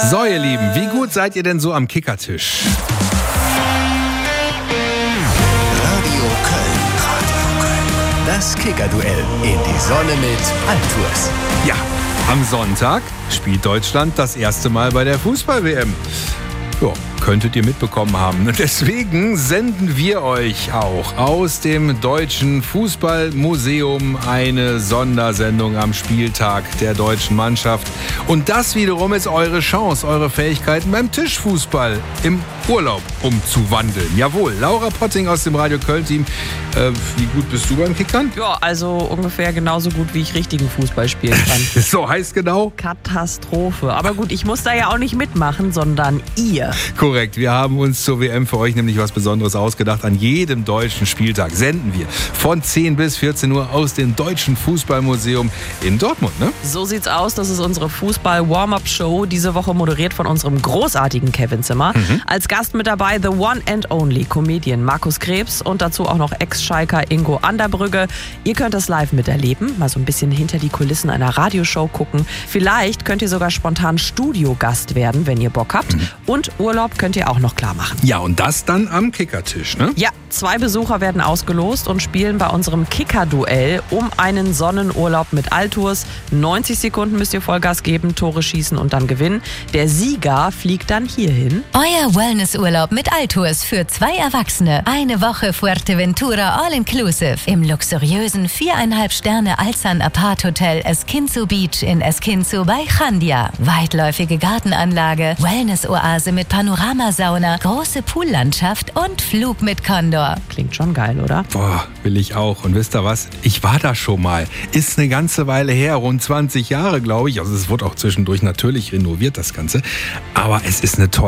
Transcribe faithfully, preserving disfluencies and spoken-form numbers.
So, ihr Lieben, wie gut seid ihr denn so am Kickertisch? Radio Köln. Radio Köln. Das Kickerduell in die Sonne mit Altours. Ja, am Sonntag spielt Deutschland das erste Mal bei der Fußball-W M. Ja, könntet ihr mitbekommen haben. Und deswegen senden wir euch auch aus dem Deutschen Fußballmuseum eine Sondersendung am Spieltag der deutschen Mannschaft. Und das wiederum ist eure Chance, eure Fähigkeiten beim Tischfußball im Urlaub umzuwandeln. Jawohl, Laura Potting aus dem Radio Köln-Team. Äh, wie gut bist du beim Kickern? Ja, also ungefähr genauso gut, wie ich richtigen Fußball spielen kann. So heißt genau? Katastrophe. Aber gut, ich muss da ja auch nicht mitmachen, sondern ihr. Korrekt, wir haben uns zur W M für euch nämlich was Besonderes ausgedacht. An jedem deutschen Spieltag senden wir von zehn bis vierzehn Uhr aus dem Deutschen Fußballmuseum in Dortmund, ne? So sieht's aus, das ist unsere Fußball-Warm-Up-Show, diese Woche moderiert von unserem großartigen Kevin Zimmer. Mhm. Als Gast mit dabei the one and only Comedian Markus Krebs und dazu auch noch Ex-Schalker Ingo Anderbrügge. Ihr könnt das live miterleben, mal so ein bisschen hinter die Kulissen einer Radioshow gucken. Vielleicht könnt ihr sogar spontan Studiogast werden, wenn ihr Bock habt. Mhm. Und Urlaub könnt ihr auch noch klar machen. Ja, und das dann am Kickertisch, ne? Ja, zwei Besucher werden ausgelost und spielen bei unserem Kicker-Duell um einen Sonnenurlaub mit Altours. neunzig Sekunden müsst ihr Vollgas geben, Tore schießen und dann gewinnen. Der Sieger fliegt dann hierhin. Euer Wellnessurlaub mit Altours für zwei Erwachsene. Eine Woche Fuerteventura All-Inclusive im luxuriösen viereinhalb Sterne Alzan Apart Hotel Esquinzo Beach in Esquinzo bei Chandia. Weitläufige Gartenanlage, Wellness-Oase mit Panoramasauna, große Poollandschaft und Flug mit Condor. Klingt schon geil, oder? Boah, will ich auch. Und wisst ihr was? Ich war da schon mal. Ist eine ganze Weile her, rund zwanzig Jahre, glaube ich. Also es wurde auch zwischendurch natürlich renoviert, das Ganze. Aber es ist eine tolle